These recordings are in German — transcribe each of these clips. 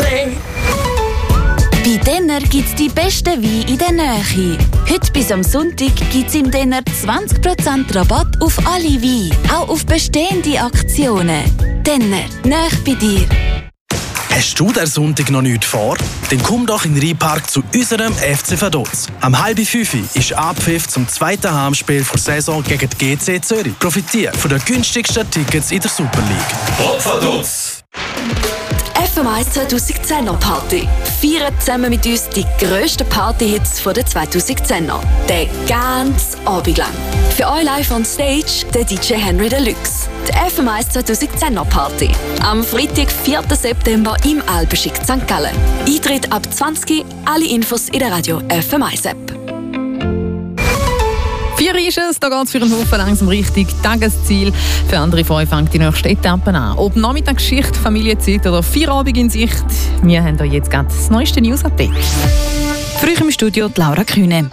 Bei Denner gibt es die besten Weine in der Nähe. Heute bis am Sonntag gibt es im Denner 20% Rabatt auf alle Weine, auch auf bestehende Aktionen. Denner, nahe bei dir. Hast du den Sonntag noch nichts vor? Dann komm doch in den Rheinpark zu unserem FC Vaduz. Am 4:30 ist Abpfiff zum zweiten Heimspiel der Saison gegen die GC Zürich. Profitiere von den günstigsten Tickets in der Super League. Top Vaduz! Die FM1 2010er Party. Feiern zusammen mit uns die grössten Partyhits der 2010er. Den ganzen Abend lang. Für euch live on stage der DJ Henry Deluxe. Die FM1 2010er Party. Am Freitag, 4. September im Alpenschick St. Gallen. Eintritt ab 20. Alle Infos in der Radio FM1 App. 4 ist es, da geht es für einen Haufen langsam richtig Tagesziel. Für andere von euch fängt die nächste Etappe an. Ob Nachmittagsschicht, Familienzeit oder Feierabend in Sicht, wir haben euch jetzt gerade das neueste News-Update. Für euch im Studio die Laura Kühne.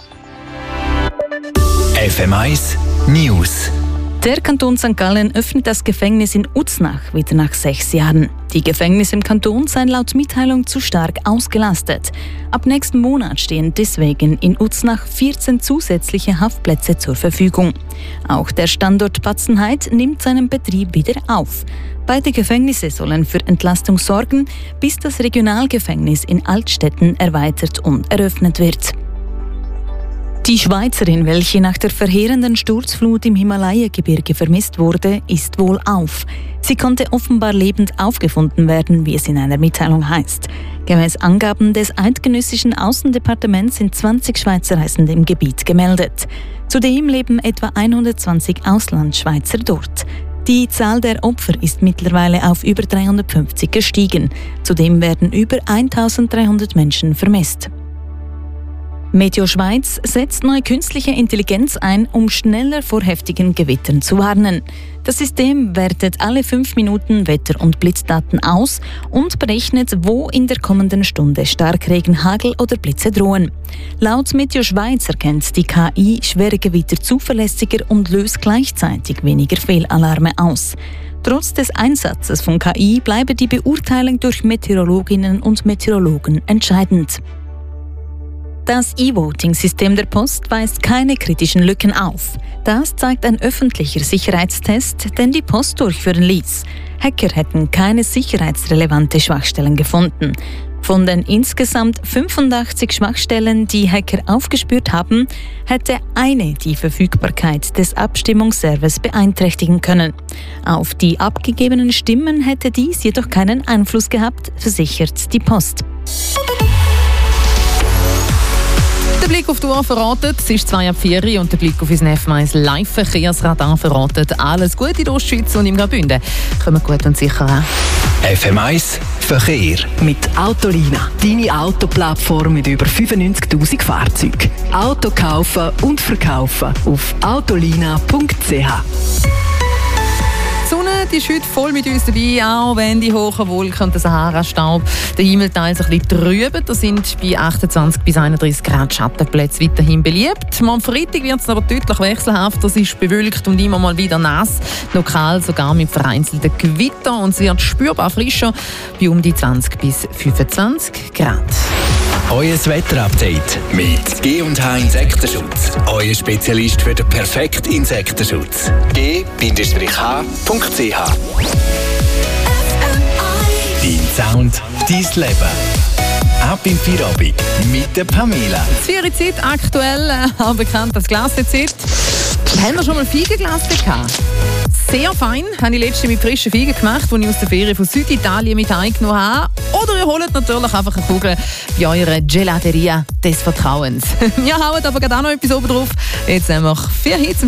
FM1 News. Der Kanton St. Gallen öffnet das Gefängnis in Uznach wieder nach 6 Jahren. Die Gefängnisse im Kanton seien laut Mitteilung zu stark ausgelastet. Ab nächsten Monat stehen deswegen in Uznach 14 zusätzliche Haftplätze zur Verfügung. Auch der Standort Patzenheide nimmt seinen Betrieb wieder auf. Beide Gefängnisse sollen für Entlastung sorgen, bis das Regionalgefängnis in Altstetten erweitert und eröffnet wird. Die Schweizerin, welche nach der verheerenden Sturzflut im Himalaya-Gebirge vermisst wurde, ist wohlauf. Sie konnte offenbar lebend aufgefunden werden, wie es in einer Mitteilung heißt. Gemäß Angaben des eidgenössischen Außendepartements sind 20 Schweizer Reisende im Gebiet gemeldet. Zudem leben etwa 120 Auslandschweizer dort. Die Zahl der Opfer ist mittlerweile auf über 350 gestiegen. Zudem werden über 1300 Menschen vermisst. Meteo Schweiz setzt neue künstliche Intelligenz ein, um schneller vor heftigen Gewittern zu warnen. Das System wertet alle 5 Minuten Wetter- und Blitzdaten aus und berechnet, wo in der kommenden Stunde Starkregen, Hagel oder Blitze drohen. Laut Meteo Schweiz erkennt die KI schwere Gewitter zuverlässiger und löst gleichzeitig weniger Fehlalarme aus. Trotz des Einsatzes von KI bleibe die Beurteilung durch Meteorologinnen und Meteorologen entscheidend. Das E-Voting-System der Post weist keine kritischen Lücken auf. Das zeigt ein öffentlicher Sicherheitstest, den die Post durchführen ließ. Hacker hätten keine sicherheitsrelevante Schwachstellen gefunden. Von den insgesamt 85 Schwachstellen, die Hacker aufgespürt haben, hätte eine die Verfügbarkeit des Abstimmungsservers beeinträchtigen können. Auf die abgegebenen Stimmen hätte dies jedoch keinen Einfluss gehabt, versichert die Post. Der Blick auf die Uhr verratet, es ist 3:04 und der Blick auf unser FM1 Live-Verkehrsradar verratet alles Gute in der Ostschweiz und im Graubünden. Kommen gut und sicher an. FM1 Verkehr. Mit Autolina, deine Autoplattform mit über 95'000 Fahrzeugen. Auto kaufen und verkaufen auf autolina.ch. Die Sonne die ist heute voll mit uns dabei, auch wenn die hohen Wolken und der Sahara-Staub den Himmel teils ein bisschen trüben. Da sind bei 28 bis 31 Grad Schattenplätze weiterhin beliebt. Am Freitag wird es aber deutlich wechselhaft. Es ist bewölkt und immer mal wieder nass. Lokal sogar mit vereinzelten Gewittern. Und es wird spürbar frischer bei um die 20 bis 25 Grad. Euer Wetterupdate mit G&H Insektenschutz. Euer Spezialist für den perfekten Insektenschutz. G-H.ch. Dein Sound, dein Leben. Ab im Feierabend mit der Pamela. Die Feierenzeit aktuell auch bekannt als Glassezeit. Haben wir schon mal Feigenglasse gehabt? Sehr fein, habe ich letztens mit frischen Feigen gemacht, die ich aus der Ferien von Süditalien mit heimgenommen habe. Oder ihr holt natürlich einfach eine Kugel bei eurer Gelateria des Vertrauens. Wir hauen aber gerade auch noch etwas oben drauf. Jetzt nämlich 4 Hits.